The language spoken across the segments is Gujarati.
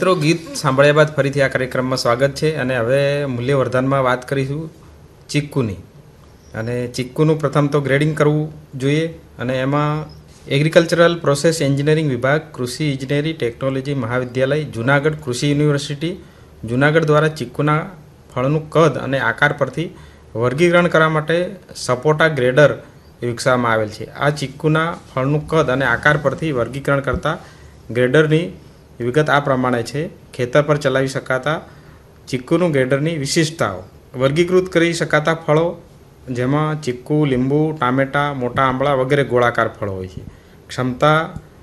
મિત્રો ગીત સાંભળ્યા બાદ ફરીથી આ કાર્યક્રમમાં સ્વાગત છે અને હવે મૂલ્યવર્ધનમાં વાત કરીશું ચીક્કુની. અને ચીક્કુનું પ્રથમ તો ગ્રેડિંગ કરવું જોઈએ અને એમાં એગ્રીકલ્ચરલ પ્રોસેસ એન્જિનિયરિંગ વિભાગ, કૃષિ ઇજનેરી ટેકનોલોજી મહાવિદ્યાલય, જુનાગઢ કૃષિ યુનિવર્સિટી જુનાગઢ દ્વારા ચીક્કુના ફળનું કદ અને આકાર પરથી વર્ગીકરણ કરવા માટે સપોટા ગ્રેડર વિકસાવવામાં આવેલ છે. આ ચીક્કુના ફળનું કદ અને આકાર પરથી વર્ગીકરણ કરતા ગ્રેડરની વિગત આ પ્રમાણે છે. ખેતર પર ચલાવી શકાતા ચીક્કુનું ગ્રેડરની વિશિષ્ટતાઓ. વર્ગીકૃત કરી શકાતા ફળો જેમાં ચીક્કુ, લીંબુ, ટામેટા, મોટા આંબળા વગેરે ગોળાકાર ફળો હોય છે. ક્ષમતા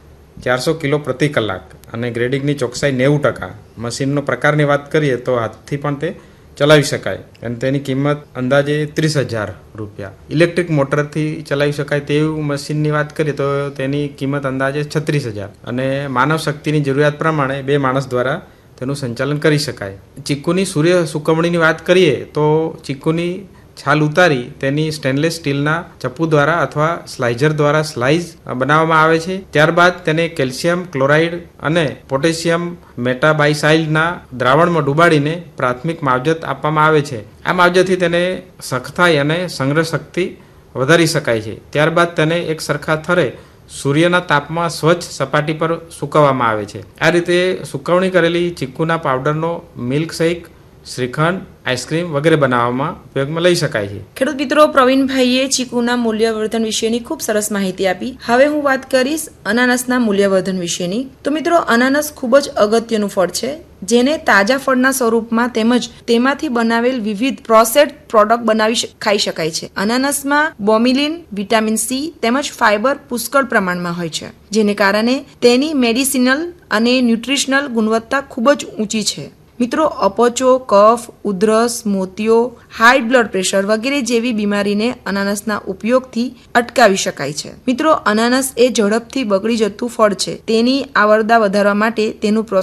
400 કિલો પ્રતિ કલાક અને ગ્રેડિંગની ચોકસાઈ 90%. મશીનનો પ્રકારની વાત કરીએ તો હાથથી પણ તે ચલાવી શકાય અને તેની કિંમત અંદાજે 30,000 રૂપિયા. ઇલેક્ટ્રિક મોટરથી ચલાવી શકાય તેવું મશીનની વાત કરીએ તો તેની કિંમત અંદાજે 36,000 અને માનવ શક્તિની જરૂરિયાત પ્રમાણે 2 માણસ દ્વારા તેનું સંચાલન કરી શકાય. ચીક્કુની સૂર્ય સુકવણીની વાત કરીએ તો ચીક્કુની છાલ ઉતારી તેની સ્ટેનલેસ સ્ટીલના ચપ્પુ દ્વારા અથવા સ્લાઇઝર દ્વારા સ્લાઇસ બનાવવામાં આવે છે. ત્યારબાદ તેને કેલ્શિયમ ક્લોરાઇડ અને પોટેશિયમ મેટાબાઇસાઇલના દ્રાવણમાં ડુબાડીને પ્રાથમિક માવજત આપવામાં આવે છે. આ માવજતથી તેને સખતાઈ અને સંગ્રહ શક્તિ વધારી શકાય છે. ત્યારબાદ તેને એક સરખા થરે સૂર્યના તાપમાં સ્વચ્છ સપાટી પર સૂકવવામાં આવે છે. આ રીતે સૂકવણી કરેલી ચીક્કુના પાવડરનો મિલ્ક શેક, શ્રીખંડ, આઈસ્ક્રીમ વગેરે બનાવવામાં ઉપયોગમાં લઈ શકાય છે. ખેડૂત મિત્રો, પ્રવીણભાઈએ ચીકુના મૂલ્યવર્ધન વિશેની ખૂબ સરસ માહિતી આપી. હવે હું વાત કરીશ અનાનસના મૂલ્યવર્ધન વિશેની. તો મિત્રો, અનાનસ ખૂબ જ અગત્યનું ફળ છે જેને તાજા ફળના સ્વરૂપમાં તેમજ તેમાંથી બનાવેલ વિવિધ પ્રોસેસ્ડ પ્રોડક્ટ બનાવી ખાઈ શકાય છે. અનાનસમાં બોમિલિન, વિટામિન સી તેમજ ફાઇબર પુષ્કળ પ્રમાણમાં હોય છે, જેને કારણે તેની મેડિસિનલ અને ન્યુટ્રિશનલ ગુણવત્તા ખૂબ જ ઊંચી છે. મિત્રો, અપચો, કફ, ઉધરસ, મોતિયો, હાઈ બ્લડ પ્રેશર વગેરે જેવી બીમારીને અનાનસના ઉપયોગથી અટકાવી શકાય છે. મિત્રો, અનાનસ એ ઝડપથી બગડી જતું ફળ છે. તેની આવરદા વધારવા માટે તેનું